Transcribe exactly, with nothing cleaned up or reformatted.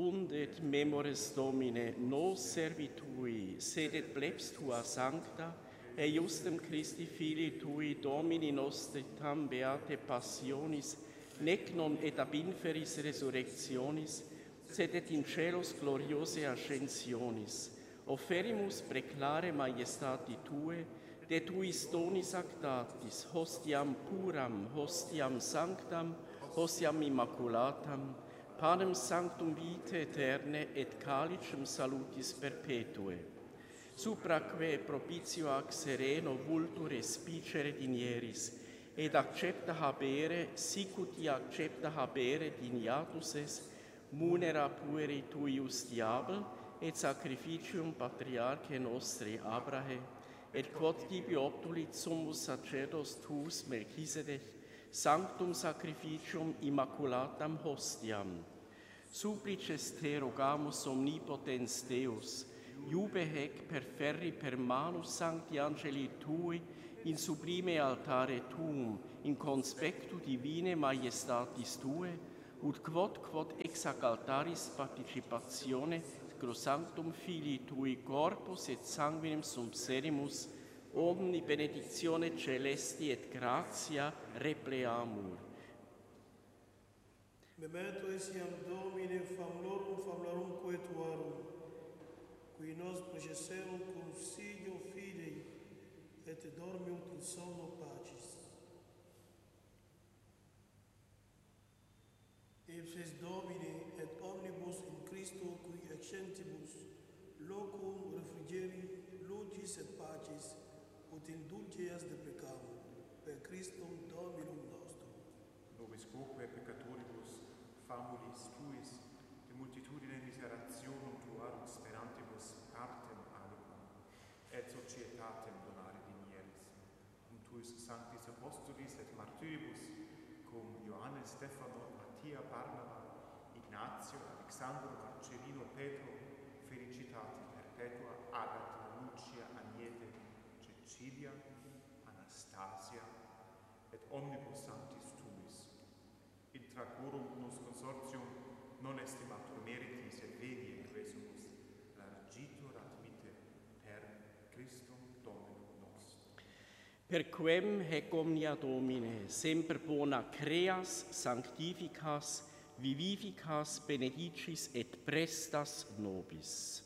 Sunt et memores Domine, nos servitui, sed et plebs tua sancta, e justem Christi Filii tui, Domini nostri tam beate passionis, nec non et ab inferis resurrectionis, sed et in celos gloriose ascensionis, offerimus preclare maiestati Tue, de Tuis donis actatis, hostiam puram, hostiam sanctam, hostiam immaculatam, panem sanctum vitae aeterne et calicem salutis perpetue, supraque propitio ac sereno vultur espicere dinieris, et accepta habere, sicuti accepta habere dignatus es, munera pueri tuius diabel, et sacrificium patriarche nostri Abrahe, et quod tibi obtulit summus sacerdos tuus Melchisedec, sanctum sacrificium immaculatam hostiam. Supplices te rogamus omnipotens Deus, iube hec per ferri per manus sancti angeli tui, in sublime altare tuum, in conspectu divine maiestatis tue, ut quod quod ex ac altaris participatione sanctum Filii tui corpus et sanguinem subserimus, omni benedictione celesti et gratia repleamur. Memento essiam Domine famulorum famularum coetuarum, qui nos processerum consiglio fidei, et dormiunt in somno pacis. Ipsis Domine et omnibus in Christo qui accentibus locum refrigeri, lucis et pacis, ut indulgeas deprecamur, per Christum Dominum nostrum. Nobis quoque peccatoribus famulis tuis, de multitudine miserationum tuarum sperantibus partem anima, et societatem donare dinieris, cum tuis sanctis apostolis et martyribus, cum Ioannes, Stefano, Mattia, Barnaba, Ignatio, Alexandro, Marcellino, Petro, felicitate perpetua, Agata, Lucia, Agnete, Cecilia, Anastasia, et omnibus sanctis tuis. Intra quorum nos consortium non estimatur meritis et venie resumus, largitur admite per Christum Dominum nostrum. Per quem hec omnia Domine, semper bona creas, sanctificas, vivificas, benedicis et prestas nobis.